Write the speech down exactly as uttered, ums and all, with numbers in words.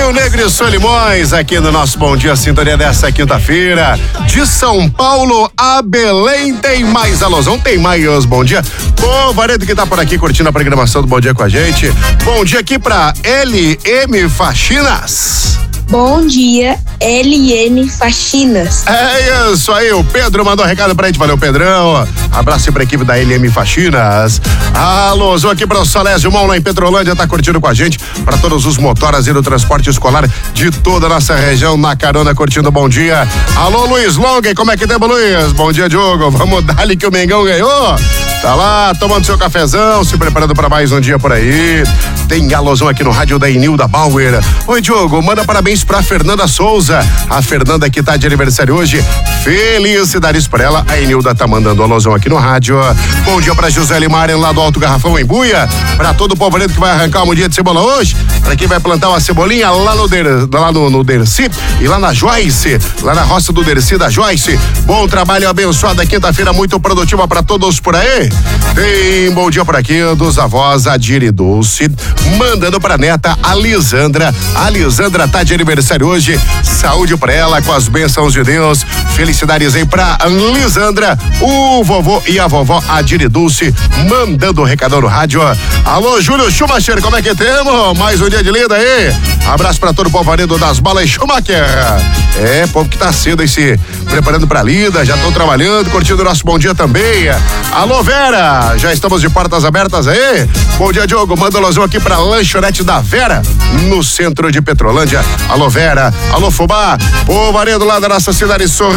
Rio Negro e Solimões, aqui no nosso Bom Dia Sintonia dessa quinta-feira. De São Paulo a Belém tem mais alusão, tem mais Bom Dia. Bom, Varedo que tá por aqui curtindo a programação do Bom Dia com a gente. Bom dia aqui pra L M Faxinas. Bom dia, L N Faxinas. É isso aí, o Pedro mandou um recado pra gente, valeu Pedrão. Abraço pra equipe da L M Faxinas. Alô, sou aqui para o Salésio Mão lá em Petrolândia, tá curtindo com a gente, para todos os motoras e do transporte escolar de toda a nossa região, na carona, curtindo Bom Dia. Alô, Luiz Longa, como é que temos, Luiz? Bom dia, Diogo, vamos dar-lhe que o Mengão ganhou. Tá lá, tomando seu cafezão, se preparando para mais um dia por aí. Tem alôzão aqui no rádio da Enilda Bauer. Oi, Diogo, manda parabéns pra Fernanda Souza. A Fernanda que tá de aniversário hoje. Felicidades pra ela. A Enilda tá mandando alôzão aqui no rádio. Bom dia pra José Limaren lá do Alto Garrafão em Buia. Pra todo o povo que vai arrancar uma dia de cebola hoje. Pra quem vai plantar uma cebolinha lá no, Der, lá no, no Dercy e lá na Joyce. Lá na roça do Dercy da Joyce. Bom trabalho, abençoada quinta-feira, muito produtiva pra todos por aí. Tem bom dia por aqui dos avós Adir e Dulce, mandando pra neta a Lisandra. A Lisandra tá de aniversário hoje. Saúde pra ela, com as bênçãos de Deus. Felicidades aí pra Lisandra, o vovô e a vovó Adir e Dulce, mandando o recadão no rádio. Alô, Júlio Schumacher, como é que temos? Mais um dia de lida aí. Abraço pra todo o povo das balas Schumacher. É, povo que tá cedo aí se preparando pra lida, já estão trabalhando, curtindo o nosso bom dia também. Alô, Vera, já estamos de portas abertas aí? Bom dia, Diogo, manda alusão aqui pra lanchonete da Vera, no centro de Petrolândia. Alô, Vera, alô, Fubá, o Varedo lá da nossa cidade Sorriso.